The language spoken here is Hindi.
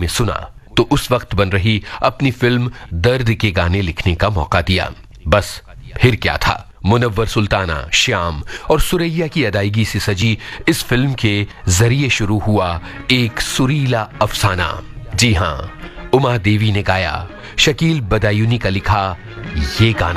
में सुना तो उस वक्त बन रही अपनी फिल्म दर्द के गाने लिखने का मौका दिया। बस फिर क्या था, मुनव्वर सुल्ताना, श्याम और सुरैया की अदायगी से सजी इस फिल्म के जरिए शुरू हुआ एक सुरीला अफसाना। जी हां, उमा देवी ने गाया, शकील बदायूनी का लिखा ये गाना।